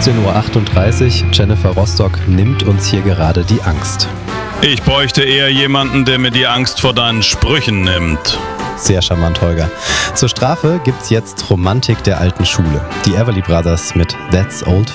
15:38 Uhr. Jennifer Rostock nimmt uns hier gerade die Angst. Ich bräuchte eher jemanden, der mir die Angst vor deinen Sprüchen nimmt. Sehr charmant, Holger. Zur Strafe gibt's jetzt Romantik der alten Schule. Die Everly Brothers mit That's Old